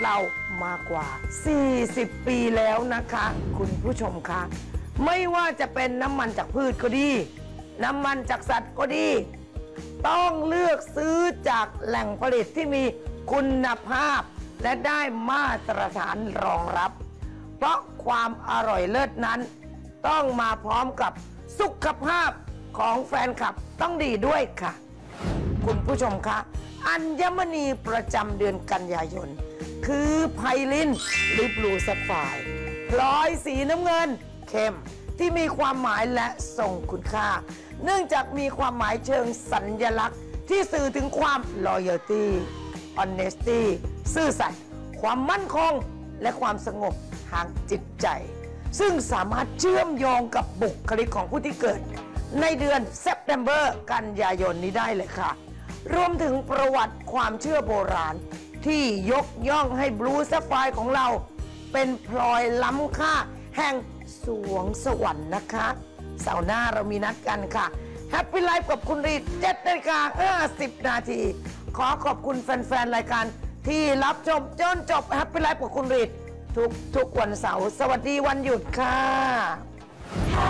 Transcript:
เรามากว่า 40 ปีแล้วนะคะ คุณผู้ชมคะไม่ว่าจะเป็นน้ำมันจากพืชก็ดี น้ำมันจากสัตว์ก็ดี ต้องเลือกซื้อจากแหล่งผลิตที่มีคุณภาพ และได้มาตรฐานรองรับ เพราะความอร่อยเลิศนั้น ต้องมาพร้อมกับสุขภาพของแฟนคลับต้องดีด้วยค่ะ คุณผู้ชมคะอัญมณีประจำเดือนกันยายนคือไพลินหรือบลูแซฟไฟร์พลอยสีน้ำเงินเข้มที่มีความหมายและทรงคุณค่า เนื่องจากมีความหมายเชิงสัญลักษณ์ที่สื่อถึงความ loyalty honesty ซื่อสัตย์ความมั่นคงและความสงบทางจิตใจ ซึ่งสามารถเชื่อมโยงกับบุคลิกของผู้ที่เกิดในเดือน September กันยายนนี้ได้เลยค่ะ รวมถึงประวัติความเชื่อโบราณที่ยกย่องให้บลูแซฟไฟร์ของเราเป็นพลอยล้ำค่าแห่งสวงสวรรค์นะคะเสาร์หน้าเรามีนัดกันค่ะ Happy Life กับคุณรีด 7:50 นาทีขอขอบคุณแฟนๆ รายการที่รับชมจนจบ Happy Life กับคุณรีดทุกวันเสาร์สวัสดีวันหยุดค่ะ